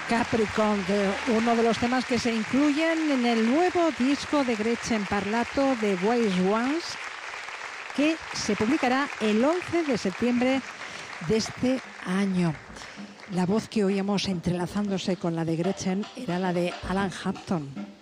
Capricorn, uno de los temas que se incluyen en el nuevo disco de Gretchen Parlato de Wise Ones, que se publicará el 11 de septiembre de este año. La voz que oíamos entrelazándose con la de Gretchen era la de Alan Hampton.